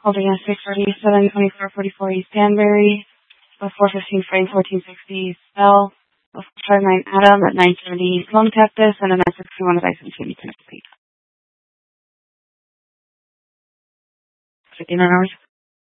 holding at 647, 2444 East Danbury, with 415 Frank, 1460 Bell, with 459 Adam at 970 East Lone Cactus, and a 961 at I-17 Tennessee. 59 hours.